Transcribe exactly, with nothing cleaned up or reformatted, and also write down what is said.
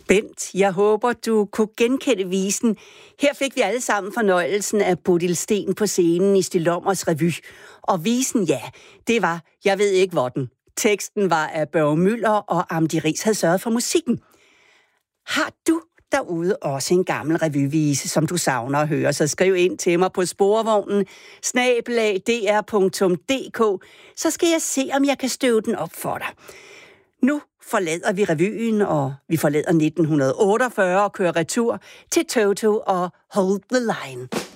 Bent, jeg håber, du kunne genkende visen. Her fik vi alle sammen fornøjelsen af Bodil Sten på scenen i Stilommers revy. Og visen, ja, det var Jeg ved ikke hvor den. Teksten var af Børge Müller, og Amdi Riis havde sørget for musikken. Har du derude også en gammel revyvise, som du savner at høre, så skriv ind til mig på sporvognen snabel-a d r punktum d k, så skal jeg se, om jeg kan støve den op for dig. Nu forlader vi revyen, og vi forlader nitten otteogfyrre og kører retur til Toto og Hold the Line.